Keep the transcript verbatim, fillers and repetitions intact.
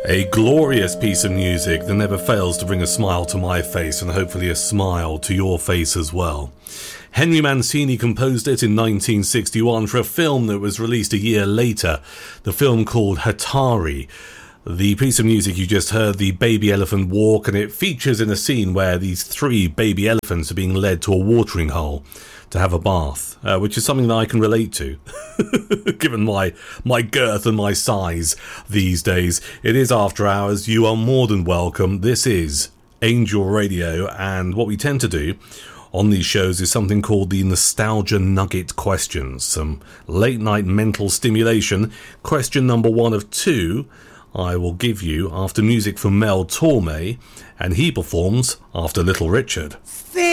A glorious piece of music that never fails to bring a smile to my face and hopefully a smile to your face as well. Henry Mancini composed it in nineteen sixty-one for a film that was released a year later, the film called Hatari. The piece of music you just heard, the Baby Elephant Walk, and it features in a scene where these three baby elephants are being led to a watering hole to have a bath, uh, which is something that I can relate to, given my my girth and my size these days. It is after hours. You are more than welcome. This is Angel Radio, and what we tend to do on these shows is something called the Nostalgia Nugget Questions, some late-night mental stimulation. Question number one of two I will give you after music from Mel Torme, and he performs after Little Richard. Think